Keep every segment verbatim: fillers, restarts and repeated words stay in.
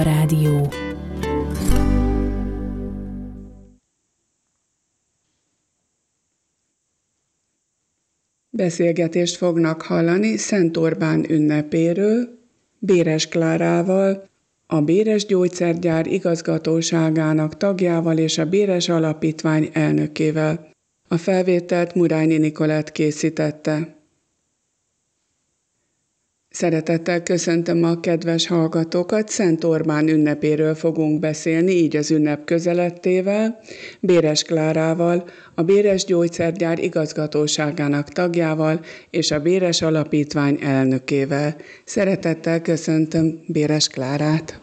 Rádió. Beszélgetést fognak hallani Szent Orbán ünnepéről, Béres Klárával, a Béres Gyógyszergyár igazgatóságának tagjával és a Béres Alapítvány elnökével. A felvételt Murányi Nikolett készítette. Szeretettel köszöntöm a kedves hallgatókat, Szent Orbán ünnepéről fogunk beszélni, így az ünnep közelettével, Béres Klárával, a Béres Gyógyszergyár igazgatóságának tagjával és a Béres Alapítvány elnökével. Szeretettel köszöntöm Béres Klárát.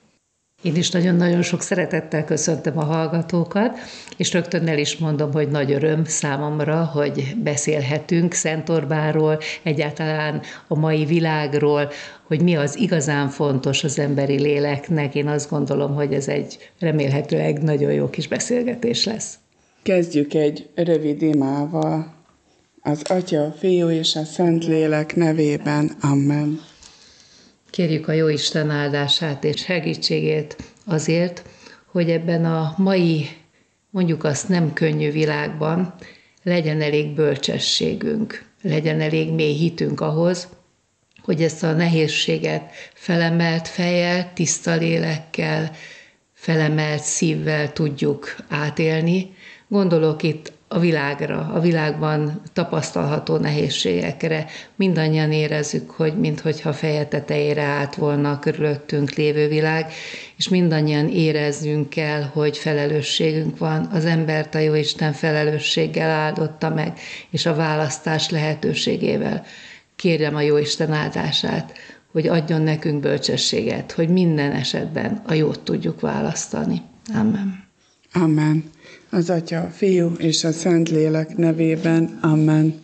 Én is nagyon-nagyon sok szeretettel köszöntöm a hallgatókat, és rögtön el is mondom, hogy nagy öröm számomra, hogy beszélhetünk Szent Orbánról, egyáltalán a mai világról, hogy mi az igazán fontos az emberi léleknek. Én azt gondolom, hogy ez egy remélhetőleg nagyon jó kis beszélgetés lesz. Kezdjük egy rövid imával. Az Atya, a Fiú és a Szentlélek nevében. Amen. Kérjük a Jóisten áldását és segítségét azért, hogy ebben a mai, mondjuk azt nem könnyű világban legyen elég bölcsességünk, legyen elég mély hitünk ahhoz, hogy ezt a nehézséget felemelt fejjel, tiszta lélekkel, felemelt szívvel tudjuk átélni. Gondolok itt a világra, a világban tapasztalható nehézségekre. Mindannyian érezzük, hogy minthogyha feje tetejére állt volna a körülöttünk lévő világ, és mindannyian érezzünk kell, hogy felelősségünk van. Az embert a Jóisten felelősséggel áldotta meg, és a választás lehetőségével. Kérjem a Jóisten áldását, hogy adjon nekünk bölcsességet, hogy minden esetben a jót tudjuk választani. Amen. Amen. Az Atya, a Fiú és a Szentlélek nevében. Amen.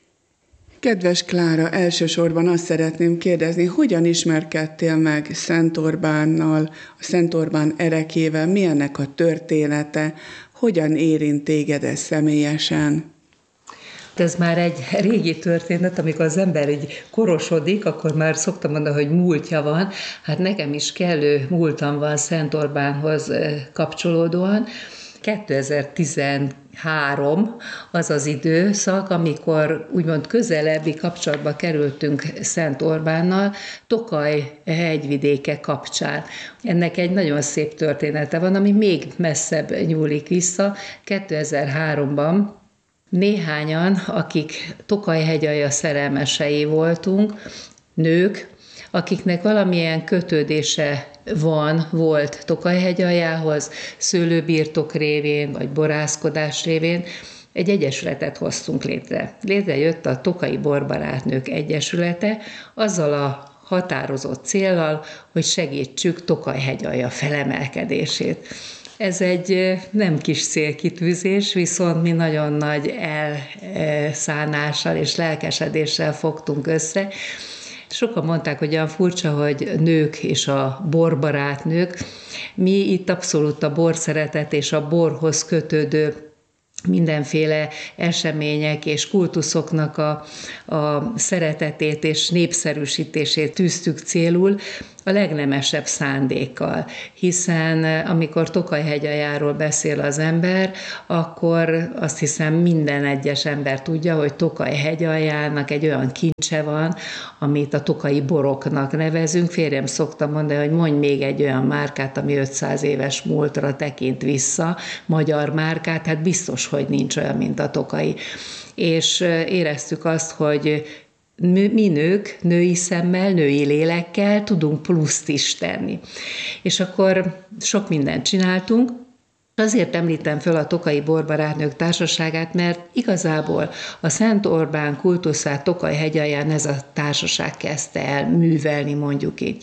Kedves Klára, elsősorban azt szeretném kérdezni, hogyan ismerkedtél meg Szent Orbánnal, a Szent Orbán erekével, mi ennek a története, hogyan érint téged ez személyesen? Ez már egy régi történet, amikor az ember így korosodik, akkor már szoktam mondani, hogy múltja van. Hát nekem is kellő múltam van Szent Orbánhoz kapcsolódóan. kétezer-tizenhárom az az időszak, amikor úgymond közelebbi kapcsolatba kerültünk Szent Orbánnal, Tokaj hegyvidéke kapcsán. Ennek egy nagyon szép története van, ami még messzebb nyúlik vissza. kétezer-háromban néhányan, akik Tokaj hegyalja szerelmesei voltunk, nők, akiknek valamilyen kötődése van, volt Tokaj hegyaljához, szőlőbirtok révén, vagy borászkodás révén, egy egyesületet hoztunk létre. Létrejött a Tokaji Borbarátnők Egyesülete, azzal a határozott céllal, hogy segítsük Tokaj hegyalja felemelkedését. Ez egy nem kis célkitűzés, viszont mi nagyon nagy elszánással és lelkesedéssel fogtunk össze. Sokan mondták, hogy olyan furcsa, hogy nők és a borbarátnők. Mi itt abszolút a borszeretet és a borhoz kötődő mindenféle események és kultuszoknak a, a szeretetét és népszerűsítését tűztük célul, a legnemesebb szándékkal, hiszen amikor Tokaj hegyaljáról beszél az ember, akkor azt hiszem minden egyes ember tudja, hogy Tokaj hegyaljának egy olyan kincse van, amit a tokaji boroknak nevezünk. Férjem szokta mondani, hogy mondj még egy olyan márkát, ami ötszáz éves múltra tekint vissza, magyar márkát, hát biztos, hogy nincs olyan, mint a tokaji. És éreztük azt, hogy mi nők, női szemmel, női lélekkel tudunk pluszt is tenni. És akkor sok mindent csináltunk. Azért említem föl a Tokaji Borbarátnők Társaságát, mert igazából a Szent Orbán kultuszát Tokaj hegyalján ez a társaság kezdte el művelni, mondjuk így.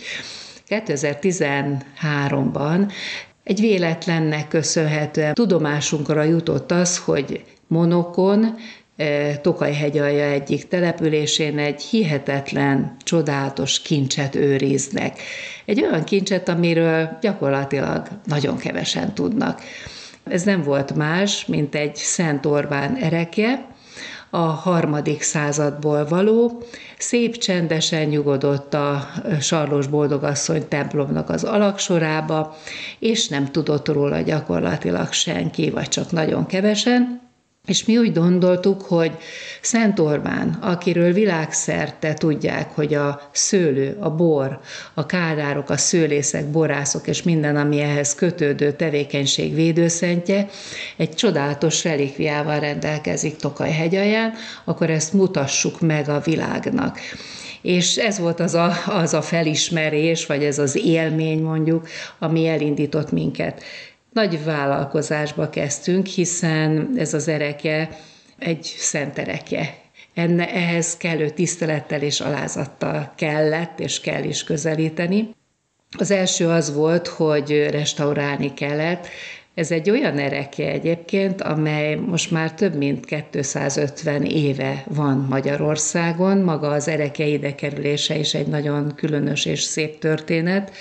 kétezer-tizenháromban egy véletlennek köszönhetően tudomásunkra jutott az, hogy Monokon, Tokaj hegyalja egyik településén egy hihetetlen, csodálatos kincset őriznek. Egy olyan kincset, amiről gyakorlatilag nagyon kevesen tudnak. Ez nem volt más, mint egy Szent Orbán ereke, a harmadik századból való. Szép csendesen nyugodott a Sarlós Boldogasszony templomnak az alagsorába, és nem tudott róla gyakorlatilag senki, vagy csak nagyon kevesen. És mi úgy gondoltuk, hogy Szent Orbán, akiről világszerte tudják, hogy a szőlő, a bor, a kádárok, a szőlészek, borászok és minden, ami ehhez kötődő tevékenység védőszentje, egy csodálatos relikviával rendelkezik Tokaj-hegyalján, akkor ezt mutassuk meg a világnak. És ez volt az a, az a felismerés, vagy ez az élmény mondjuk, ami elindított minket. Nagy vállalkozásba kezdtünk, hiszen ez az ereke egy szent ereke. Enne, ehhez kellő tisztelettel és alázattal kellett, és kell is közelíteni. Az első az volt, hogy restaurálni kellett. Ez egy olyan ereke egyébként, amely most már több mint kétszázötven éve van Magyarországon. Maga az ereke idekerülése is egy nagyon különös és szép történet.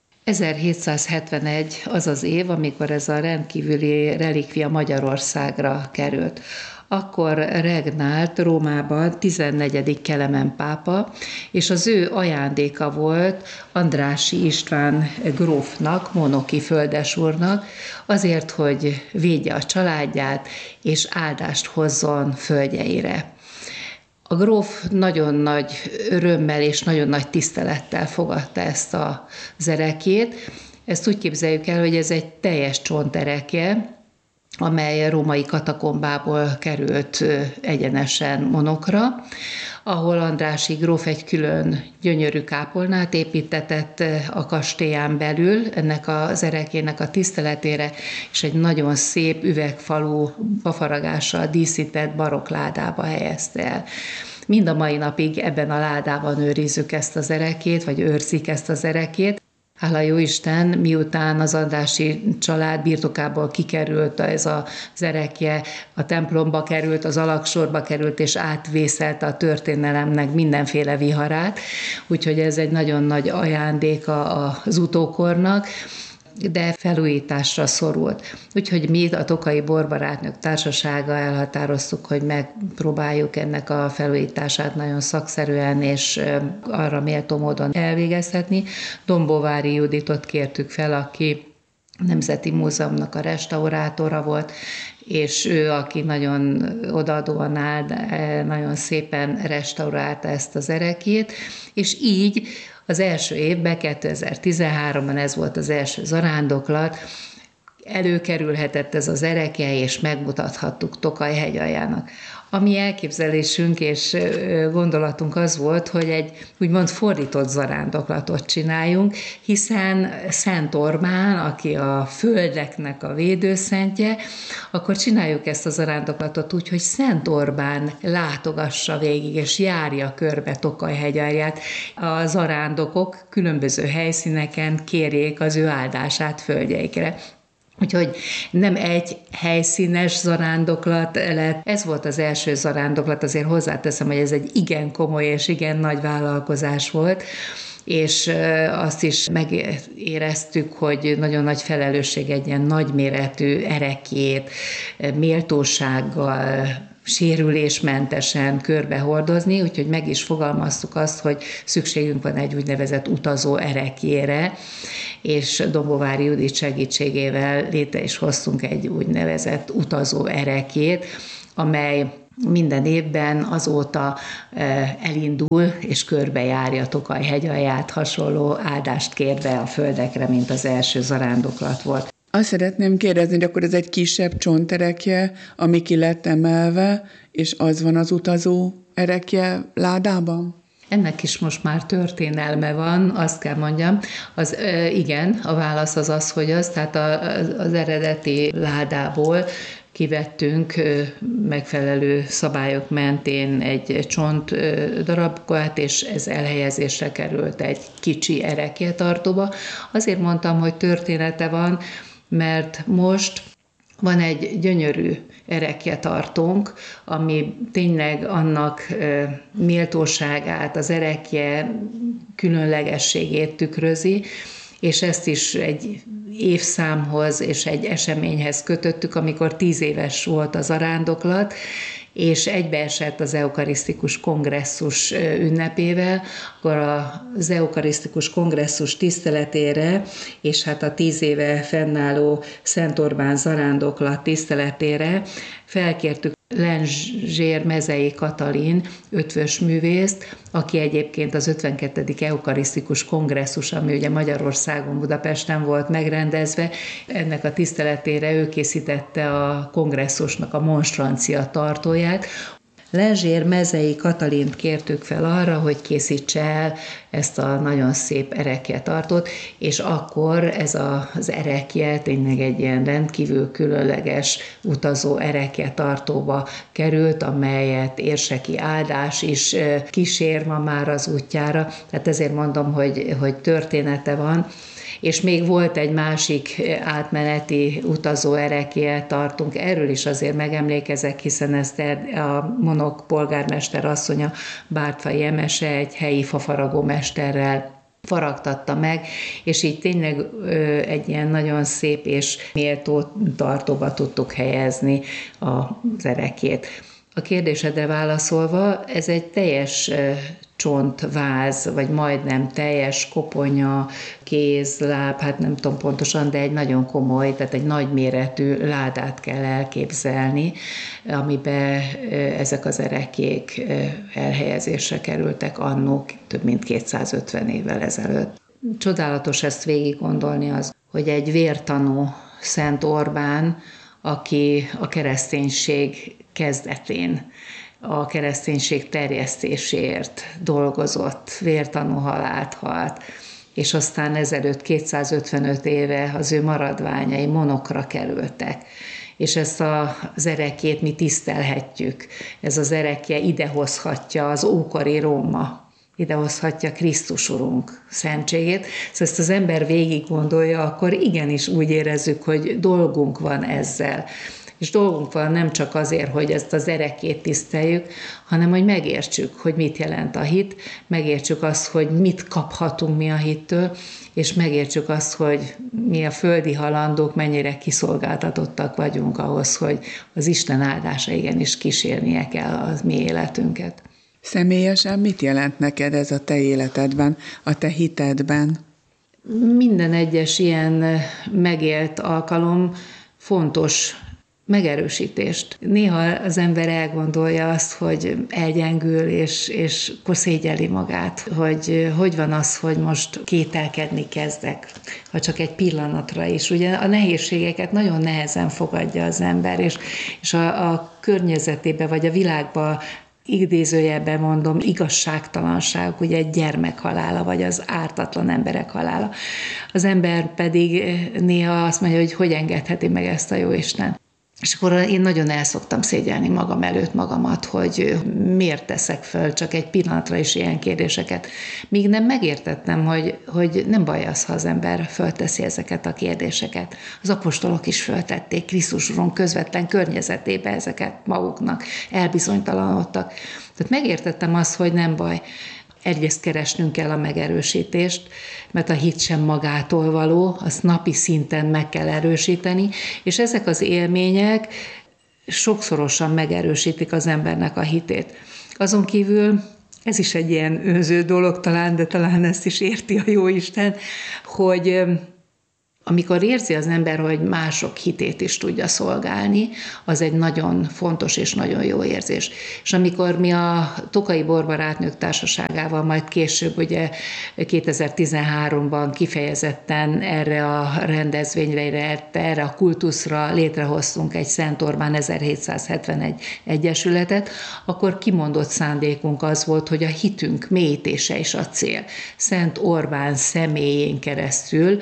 ezerhétszázhetvenegy az az év, amikor ez a rendkívüli relikvia Magyarországra került. Akkor regnált Rómában tizennegyedik Kelemen pápa, és az ő ajándéka volt Andrássy István grófnak, Monoki földesúrnak, azért, hogy védje a családját, és áldást hozzon földjeire. A gróf nagyon nagy örömmel és nagyon nagy tisztelettel fogadta ezt az erekét. Ezt úgy képzeljük el, hogy ez egy teljes csontereke, amely a római katakombából került egyenesen Monokra, ahol Andrássy gróf egy külön gyönyörű kápolnát építetett a kastélyán belül, ennek az erekének a tiszteletére, és egy nagyon szép üvegfalú fafaragással díszített barokk ládába helyezte el. Mind a mai napig ebben a ládában őrizzük ezt az erekét, vagy őrzik ezt az erekét. Hála jóisten, miután az Andrássy család birtokából kikerült ez az erekje, a templomba került, az alagsorba került, és átvészelte a történelemnek mindenféle viharát, úgyhogy ez egy nagyon nagy ajándéka az utókornak, de felújításra szorult. Úgyhogy mi a Tokaji Borbarátnők Társasága elhatároztuk, hogy megpróbáljuk ennek a felújítását nagyon szakszerűen és arra méltó módon elvégezhetni. Dombóvári Juditot kértük fel, aki a Nemzeti Múzeumnak a restaurátora volt, és ő, aki nagyon odaadóan áll, nagyon szépen restaurálta ezt az erekét, és így az első évben, kétezer-tizenháromban ez volt az első zarándoklat, előkerülhetett ez az ereke, és megmutathattuk Tokaj-hegyaljának. A mi elképzelésünk és gondolatunk az volt, hogy egy úgymond fordított zarándoklatot csináljunk, hiszen Szent Orbán, aki a földeknek a védőszentje, akkor csináljuk ezt a zarándoklatot úgy, hogy Szent Orbán látogassa végig, és járja körbe Tokaj-hegyalját. A zarándokok különböző helyszíneken kérjék az ő áldását földjeikre. Úgyhogy nem egy helyszínes zarándoklat lett. Ez volt az első zarándoklat, azért hozzáteszem, hogy ez egy igen komoly és igen nagy vállalkozás volt, és azt is megéreztük, hogy nagyon nagy felelősség egy ilyen nagyméretű erekét, méltósággal, sérülésmentesen körbehordozni, úgyhogy meg is fogalmaztuk azt, hogy szükségünk van egy úgynevezett utazó erekére, és Dombóvári Judit segítségével létre is hoztunk egy úgynevezett utazó erekét, amely minden évben azóta elindul és körbejárja Tokaj-hegyalját, hasonló áldást kérve a földekre, mint az első zarándoklat volt. Azt szeretném kérdezni, hogy akkor ez egy kisebb csonterekje, ami ki lett emelve, és az van az utazó erekje ládában? Ennek is most már történelme van, azt kell mondjam. Az, igen, a válasz az az, hogy az, tehát az eredeti ládából kivettünk megfelelő szabályok mentén egy csont darabkát, és ez elhelyezésre került egy kicsi erekjetartóba. Azért mondtam, hogy története van, mert most van egy gyönyörű erekjetartónk, ami tényleg annak méltóságát, az erekje különlegességét tükrözi, és ezt is egy évszámhoz és egy eseményhez kötöttük, amikor tíz éves volt az arándoklat, és egybeesett az eukarisztikus kongresszus ünnepével, akkor az eukarisztikus kongresszus tiszteletére, és hát a tíz éve fennálló Szent Orbán zarándoklat tiszteletére felkértük Lenzsér Mezei Katalin ötvös művészt, aki egyébként az ötvenkettedik eukarisztikus kongresszus, ami ugye Magyarországon, Budapesten volt megrendezve, ennek a tiszteletére ő készítette a kongresszusnak a monstrancia tartóját. Lenzsér Mezei Katalint kértük fel arra, hogy készítse el ezt a nagyon szép erekjetartót, és akkor ez az erekje tényleg egy ilyen rendkívül különleges utazó erekjetartóba került, amelyet érseki áldás is kísér ma már az útjára. Tehát ezért mondom, hogy, hogy története van. És még volt egy másik átmeneti utazó erekje tartunk, erről is azért megemlékezek, hiszen ezt a Monok polgármester asszonya, Bártfai Emese egy helyi fafaragó mesterrel faragtatta meg, és így tényleg egy ilyen nagyon szép és méltó tartóba tudtuk helyezni az erekjét. A kérdésedre válaszolva, ez egy teljes csontváz, vagy majdnem teljes koponya, kéz, láb, hát nem tudom pontosan, de egy nagyon komoly, tehát egy nagyméretű ládát kell elképzelni, amiben ezek az erekék elhelyezésre kerültek annó több mint kétszázötven évvel ezelőtt. Csodálatos ezt végig gondolni az, hogy egy vértanú Szent Orbán, aki a kereszténység kezdetén a kereszténység terjesztéséért dolgozott, vértanú halált halt, és aztán ezelőtt kétszázötvenöt éve az ő maradványai Monokra kerültek, és ezt az erekjét mi tisztelhetjük. Ez az erekje idehozhatja az ókori Róma, idehozhatja Krisztus Urunk szentségét. Szóval ezt az ember végig gondolja, akkor igenis úgy érezzük, hogy dolgunk van ezzel. És dolgunk van nem csak azért, hogy ezt az erekét tiszteljük, hanem hogy megértsük, hogy mit jelent a hit, megértsük azt, hogy mit kaphatunk mi a hittől, és megértsük azt, hogy mi a földi halandók mennyire kiszolgáltatottak vagyunk ahhoz, hogy az Isten áldása igenis kísérnie kell a mi életünket. Személyesen mit jelent neked ez a te életedben, a te hitedben? Minden egyes ilyen megélt alkalom fontos megerősítést. Néha az ember elgondolja azt, hogy elgyengül, és, és akkor szégyeli magát, hogy hogy van az, hogy most kételkedni kezdek, ha csak egy pillanatra is. Ugye a nehézségeket nagyon nehezen fogadja az ember, és, és a, a környezetébe, vagy a világba idézőjelben mondom, igazságtalanság, ugye egy gyermek halála, vagy az ártatlan emberek halála. Az ember pedig néha azt mondja, hogy hogy engedheti meg ezt a Jóisten. És akkor én nagyon el szoktam szégyelni magam előtt magamat, hogy miért teszek föl csak egy pillanatra is ilyen kérdéseket. Míg nem megértettem, hogy, hogy nem baj az, ha az ember fölteszi ezeket a kérdéseket. Az apostolok is föltették Krisztus Urunk közvetlen környezetébe ezeket maguknak, elbizonytalanodtak. Tehát megértettem azt, hogy nem baj. Egyrészt keresnünk kell a megerősítést, mert a hit sem magától való, azt napi szinten meg kell erősíteni, és ezek az élmények sokszorosan megerősítik az embernek a hitét. Azon kívül ez is egy ilyen önző dolog talán, de talán ezt is érti a Jóisten, hogy amikor érzi az ember, hogy mások hitét is tudja szolgálni, az egy nagyon fontos és nagyon jó érzés. És amikor mi a Tokai Borbarátnők Társaságával majd később, ugye kétezer-tizenháromban kifejezetten erre a rendezvényre, erre a kultuszra létrehoztunk egy Szent Orbán ezerhétszázhetvenegy egyesületet, akkor kimondott szándékunk az volt, hogy a hitünk mélyítése is a cél. Szent Orbán személyén keresztül,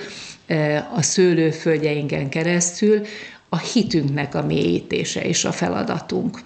a szőlőföldjeinken keresztül a hitünknek a mélyítése és a feladatunk.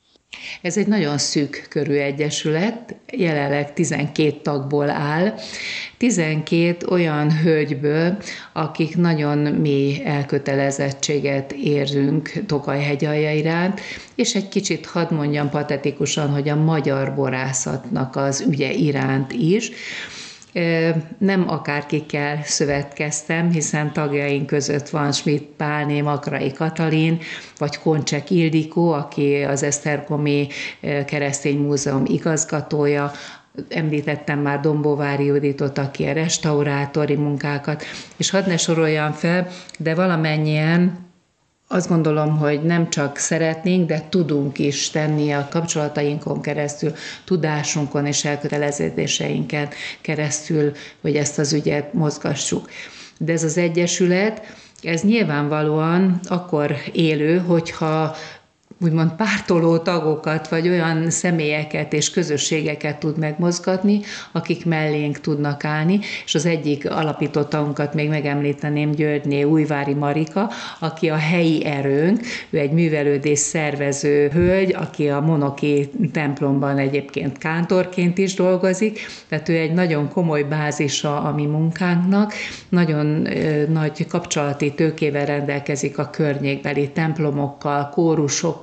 Ez egy nagyon szűk körű egyesület, jelenleg tizenkét tagból áll, tizenkét olyan hölgyből, akik nagyon mély elkötelezettséget érzünk Tokaj-hegyalja iránt, és egy kicsit hadd mondjam patetikusan, hogy a magyar borászatnak az ügye iránt is, Nem akárkikkel szövetkeztem, hiszen tagjaink között van Schmidt Pálné, Makrai Katalin, vagy Koncsek Ildikó, aki az Esztergomi Keresztény Múzeum igazgatója, említettem már Dombóvári Juditot, aki a restaurátori munkákat, és hadd ne soroljam fel, de valamennyien azt gondolom, hogy nem csak szeretnénk, de tudunk is tenni a kapcsolatainkon keresztül, tudásunkon és elköteleződéseinken keresztül, hogy ezt az ügyet mozgassuk. De ez az egyesület, ez nyilvánvalóan akkor élő, hogyha úgymond pártoló tagokat, vagy olyan személyeket és közösségeket tud megmozgatni, akik mellénk tudnak állni, és az egyik alapító tagunkat még megemlíteném, Györgyné Újvári Marika, aki a helyi erőnk, ő egy művelődés szervező hölgy, aki a Monoki templomban egyébként kántorként is dolgozik, tehát ő egy nagyon komoly bázisa a mi munkánknak, nagyon ö, nagy kapcsolati tőkével rendelkezik a környékbeli templomokkal, kórusokkal,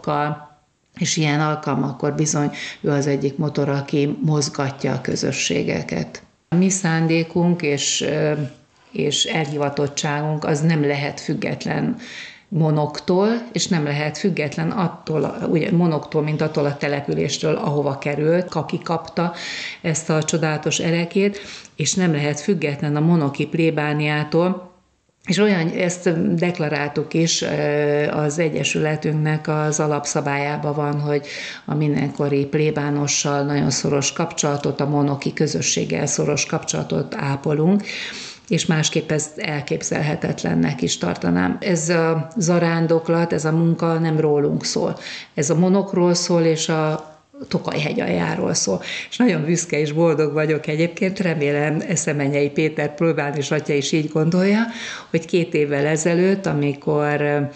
és ilyen alkalmakkor bizony ő az egyik motor, aki mozgatja a közösségeket. A mi szándékunk és, és elhivatottságunk az nem lehet független Monoktól, és nem lehet független attól, ugye Monoktól, mint attól a településtől, ahova került, aki kapta ezt a csodálatos erekét, és nem lehet független a monoki plébániától. És olyan, ezt deklaráltuk is, az Egyesületünknek az alapszabályában van, hogy a mindenkori plébánossal nagyon szoros kapcsolatot, a monoki közösséggel szoros kapcsolatot ápolunk, és másképp ezt elképzelhetetlennek is tartanám. Ez a zarándoklat, ez a munka nem rólunk szól. Ez a monokról szól, és a Tokaj-hegy aljáról szól. És nagyon büszke és boldog vagyok egyébként, remélem Eszemenyei Péter plébános atya is így gondolja, hogy két évvel ezelőtt, amikor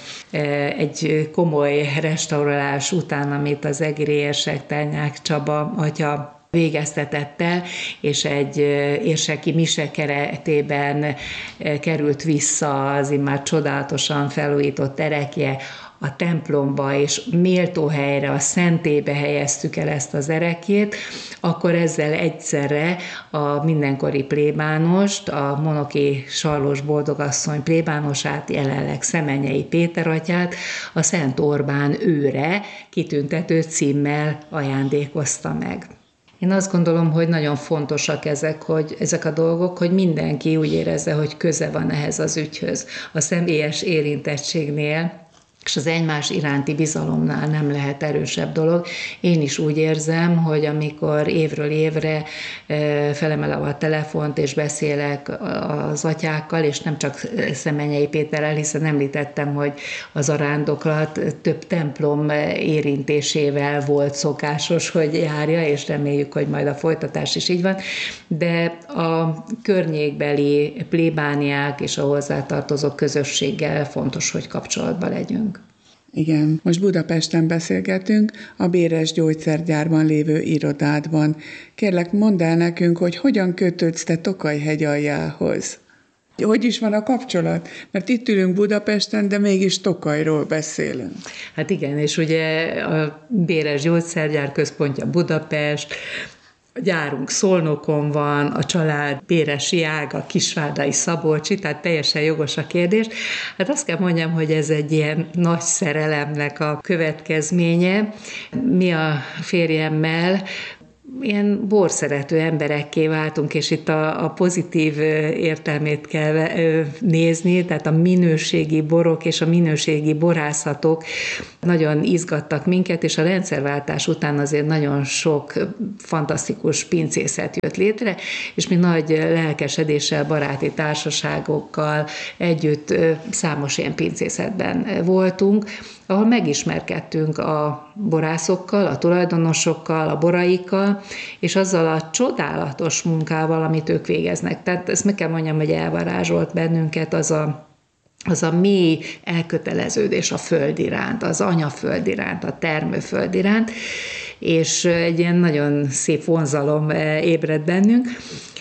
egy komoly restaurálás után, amit az egri érsek Telnyák Csaba atya végeztetett el, és egy érseki mise keretében került vissza az immár csodálatosan felújított erekje a templomba, és méltó helyre, a szentélybe helyeztük el ezt az erekét, akkor ezzel egyszerre a mindenkori plébánost, a monoki Sarlós Boldogasszony plébánosát, jelenleg Szemenyei Péter atyát, a Szent Orbán őre kitüntető címmel ajándékozta meg. Én azt gondolom, hogy nagyon fontosak ezek, hogy ezek a dolgok, hogy mindenki úgy érezze, hogy köze van ehhez az ügyhöz. A személyes érintettségnél és az egymás iránti bizalomnál nem lehet erősebb dolog. Én is úgy érzem, hogy amikor évről évre felemelem a telefont, és beszélek az atyákkal, és nem csak Szemenyei Péterrel, hiszen említettem, hogy az zarándoklat több templom érintésével volt szokásos, hogy járja, és reméljük, hogy majd a folytatás is így van, de a környékbeli plébániák és a hozzátartozó közösséggel fontos, hogy kapcsolatban legyünk. Igen, most Budapesten beszélgetünk, a Béres gyógyszergyárban lévő irodádban. Kérlek, mondd el nekünk, hogy hogyan kötődsz te Tokaj-hegy aljához. Hogy is van a kapcsolat? Mert itt ülünk Budapesten, de mégis Tokajról beszélünk. Hát igen, és ugye a Béres gyógyszergyár központja Budapest, a gyárunk Szolnokon van, a család béresi ága, Kisvárdai Szabolcsi, tehát teljesen jogos a kérdés. Hát azt kell mondjam, hogy ez egy ilyen nagy szerelemnek a következménye. Mi a férjemmel ilyen borszerető emberekké váltunk, és itt a, a pozitív értelmét kell nézni, tehát a minőségi borok és a minőségi borászatok nagyon izgattak minket, és a rendszerváltás után azért nagyon sok fantasztikus pincészet jött létre, és mi nagy lelkesedéssel, baráti társaságokkal együtt számos ilyen pincészetben voltunk, ahol megismerkedtünk a borászokkal, a tulajdonosokkal, a boraikkal, és azzal a csodálatos munkával, amit ők végeznek. Tehát ezt meg kell mondjam, hogy elvarázsolt bennünket az a, az a mély elköteleződés a föld iránt, az anyaföld iránt, a termőföld iránt, és egy ilyen nagyon szép vonzalom ébred bennünk.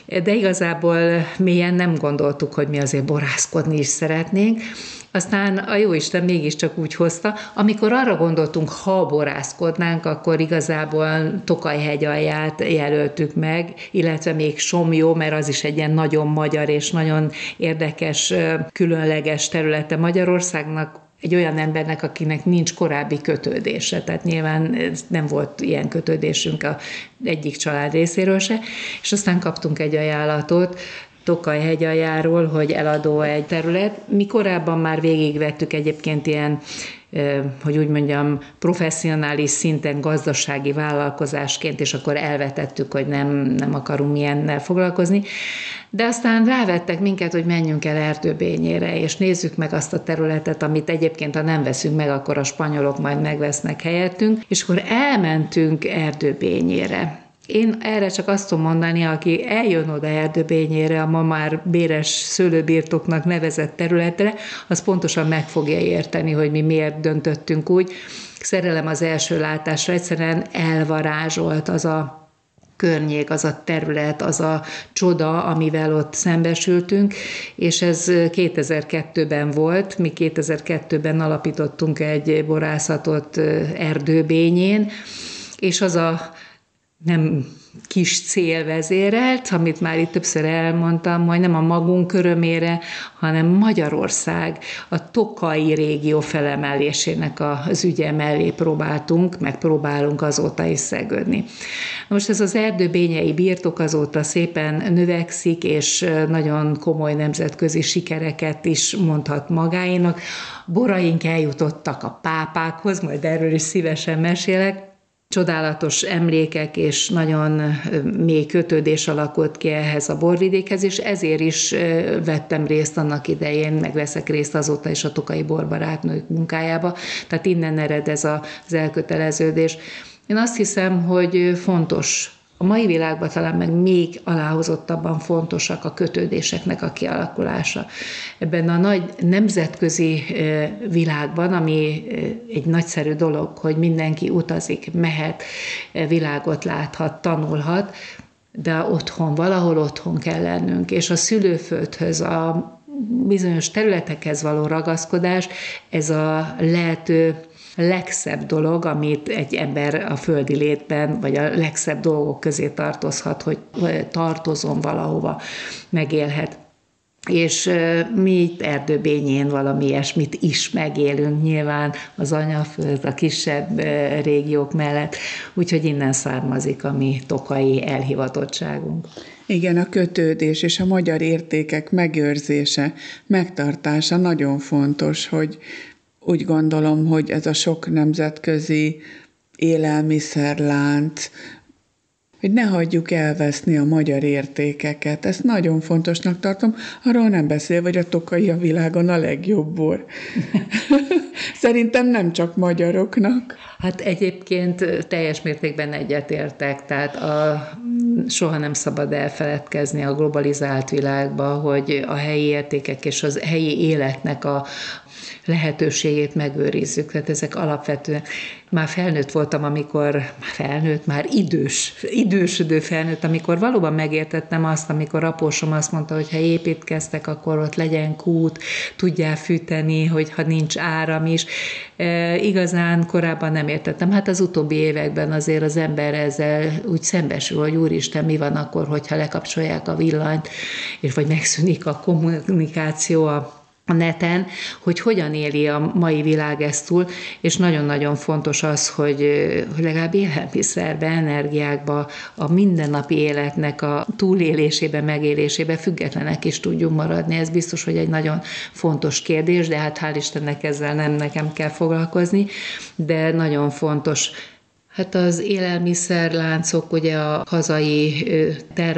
de igazából mélyen nem gondoltuk, hogy mi azért borászkodni is szeretnénk. Aztán a jóisten mégiscsak úgy hozta, amikor arra gondoltunk, ha borászkodnánk, akkor igazából Tokaj-hegy alját jelöltük meg, illetve még Somlyó, mert az is egy ilyen nagyon magyar és nagyon érdekes, különleges területe Magyarországnak, egy olyan embernek, akinek nincs korábbi kötődése, tehát nyilván nem volt ilyen kötődésünk a egyik család részéről se, és aztán kaptunk egy ajánlatot Tokaj-hegy aljáról, hogy eladó egy terület. Mi korábban már végigvettük egyébként ilyen, hogy úgy mondjam, professzionális szinten gazdasági vállalkozásként, és akkor elvetettük, hogy nem, nem akarunk ilyennel foglalkozni. De aztán rávettek minket, hogy menjünk el Erdőbényére, és nézzük meg azt a területet, amit egyébként, ha nem veszünk meg, akkor a spanyolok majd megvesznek helyettünk, és akkor elmentünk Erdőbényére. Én erre csak azt tudom mondani, aki eljön oda Erdőbényére, a ma már béres szőlőbirtoknak nevezett területre, az pontosan meg fogja érteni, hogy mi miért döntöttünk úgy. Szerelem az első látásra, egyszerűen elvarázsolt az a környék, az a terület, az a csoda, amivel ott szembesültünk, és ez kétezer-kettőben volt. Mi kétezer-kettőben alapítottunk egy borászatot Erdőbényén, és az a nem kis cél vezérelt, amit már itt többször elmondtam, hogy nem a magunk örömére, hanem Magyarország a tokaji régió felemelésének az ügye mellé próbáltunk, meg próbálunk azóta is szegődni. Most ez az erdőbényei birtok azóta szépen növekszik, és nagyon komoly nemzetközi sikereket is mondhat magáénak. Boraink eljutottak a pápákhoz, majd erről is szívesen mesélek. Csodálatos emlékek és nagyon mély kötődés alakult ki ehhez a borvidékhez, és ezért is vettem részt annak idején, meg veszek részt azóta is a tokaji borbarátnők munkájába. Tehát innen ered ez az elköteleződés. Én azt hiszem, hogy fontos, a mai világban talán meg még aláhozottabban fontosak a kötődéseknek a kialakulása. Ebben a nagy nemzetközi világban, ami egy nagyszerű dolog, hogy mindenki utazik, mehet, világot láthat, tanulhat, de otthon, valahol otthon kell lennünk, és a szülőföldhöz, a bizonyos területekhez való ragaszkodás, ez a lehető legszebb dolog, amit egy ember a földi létben, vagy a legszebb dolgok közé tartozhat, hogy tartozom valahova, megélhet. És mi itt Erdőbényén valami ilyesmit is megélünk nyilván az anyaföld, a kisebb régiók mellett, úgyhogy innen származik a mi tokaji elhivatottságunk. Igen, a kötődés és a magyar értékek megőrzése, megtartása nagyon fontos, hogy úgy gondolom, hogy ez a sok nemzetközi élelmiszerlánc, hogy ne hagyjuk elveszni a magyar értékeket. Ezt nagyon fontosnak tartom, arról nem beszél, hogy a tokaji a világon a legjobb bor. Szerintem nem csak magyaroknak. Hát egyébként teljes mértékben egyetértek, tehát a, soha nem szabad elfeledkezni a globalizált világba, hogy a helyi értékek és az helyi életnek a lehetőségét megőrizzük. Tehát ezek alapvetően, már felnőtt voltam, amikor, már felnőtt, már idős, idősödő felnőtt, amikor valóban megértettem azt, amikor apósom azt mondta, hogy ha építkeztek, akkor ott legyen kút, tudjál fűteni, hogyha nincs áram is. E, igazán korábban nem értettem. Hát az utóbbi években azért az ember ezzel úgy szembesül, hogy úristen, mi van akkor, hogyha lekapcsolják a villanyt, és vagy megszűnik a kommunikáció a a neten, hogy hogyan éli a mai világ ezt túl, és nagyon-nagyon fontos az, hogy, hogy legalább élelmiszerbe, energiákba, a mindennapi életnek a túlélésébe, megélésébe függetlenek is tudjunk maradni. Ez biztos, hogy egy nagyon fontos kérdés, de hát hál' Istennek ezzel nem nekem kell foglalkozni, de nagyon fontos. Hát az élelmiszerláncok, ugye a hazai termelők,